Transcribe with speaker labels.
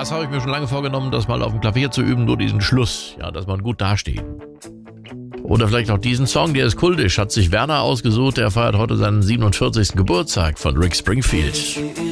Speaker 1: Das habe ich mir schon lange vorgenommen, das mal auf dem Klavier zu üben, nur diesen Schluss, ja, dass man gut dasteht. Oder vielleicht auch diesen Song, der ist kultisch, hat sich Werner ausgesucht, der feiert heute seinen 47. Geburtstag von Rick Springfield.